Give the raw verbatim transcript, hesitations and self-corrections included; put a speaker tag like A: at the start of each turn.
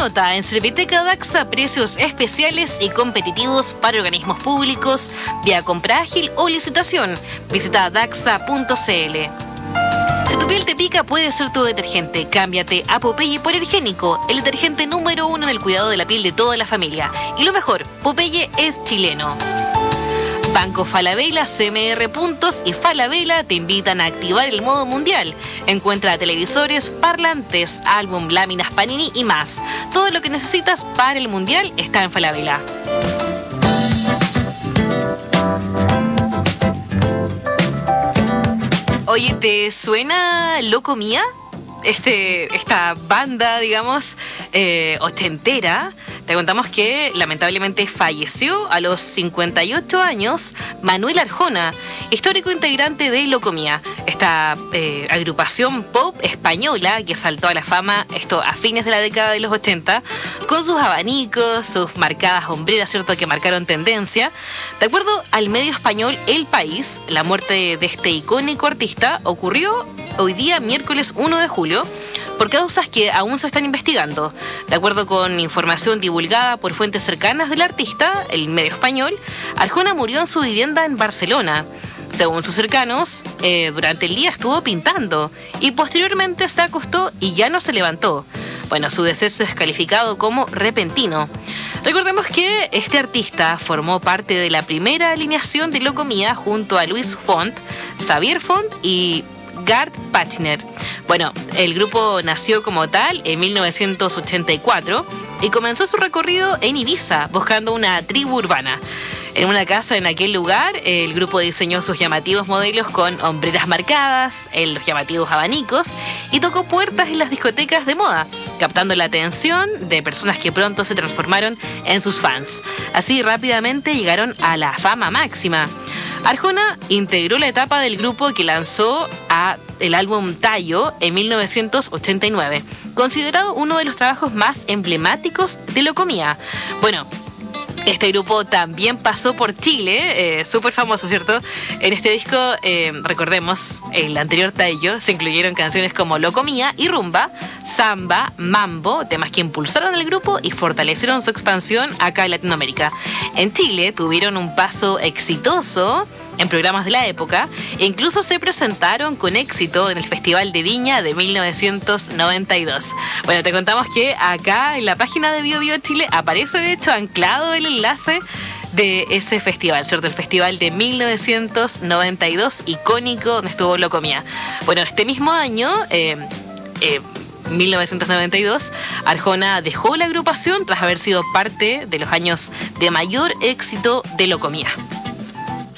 A: nota, en Serviteca Daxa, precios especiales y competitivos para organismos públicos, vía compra ágil o licitación. Visita daxa punto c l. Si tu piel te pica, puede ser tu detergente. Cámbiate a Popeye por Ergénico, el detergente número uno en el cuidado de la piel de toda la familia. Y lo mejor, Popeye es chileno. Banco Falabella, C M R Puntos y Falabella te invitan a activar el modo mundial. Encuentra televisores, parlantes, álbum, láminas Panini y más. Todo lo que necesitas para el mundial está en Falabella. Oye, ¿te suena Loco Mía? Este, esta banda, digamos, eh, ochentera. Te contamos que lamentablemente falleció a los cincuenta y ocho años Manuel Arjona, histórico integrante de Loco Mía, esta eh, agrupación pop española que saltó a la fama esto a fines de la década de los ochenta, con sus abanicos, sus marcadas hombreras, ¿cierto?, que marcaron tendencia. De acuerdo al medio español El País, la muerte de este icónico artista ocurrió hoy día, miércoles uno de julio, por causas que aún se están investigando. De acuerdo con información divulgada por fuentes cercanas del artista, el medio español, Arjona murió en su vivienda en Barcelona. Según sus cercanos, eh, durante el día estuvo pintando y posteriormente se acostó y ya no se levantó. Bueno, su deceso es calificado como repentino. Recordemos que este artista formó parte de la primera alineación de Loco Mía junto a Luis Font, Xavier Font y Gart Pachner. Bueno, el grupo nació como tal en mil novecientos ochenta y cuatro y comenzó su recorrido en Ibiza, buscando una tribu urbana. En una casa en aquel lugar, el grupo diseñó sus llamativos modelos con hombreras marcadas, en los llamativos abanicos, y tocó puertas en las discotecas de moda, captando la atención de personas que pronto se transformaron en sus fans. Así rápidamente llegaron a la fama máxima. Arjona integró la etapa del grupo que lanzó a el álbum Tallo en mil novecientos ochenta y nueve, considerado uno de los trabajos más emblemáticos de Loco Mía. Bueno, este grupo también pasó por Chile, eh, súper famoso, ¿cierto? En este disco, eh, recordemos, el anterior Tallo, se incluyeron canciones como Loco Mía y Rumba, Samba, Mambo, temas que impulsaron el grupo y fortalecieron su expansión acá en Latinoamérica. En Chile tuvieron un paso exitoso en programas de la época e incluso se presentaron con éxito en el Festival de Viña de mil novecientos noventa y dos. Bueno, te contamos que acá en la página de Bio Bio Chile aparece de hecho anclado el enlace de ese festival, ¿cierto? El festival de mil novecientos noventa y dos, icónico, donde estuvo Loco Mía. Bueno, este mismo año, eh, eh, mil novecientos noventa y dos, Arjona dejó la agrupación tras haber sido parte de los años de mayor éxito de Loco Mía.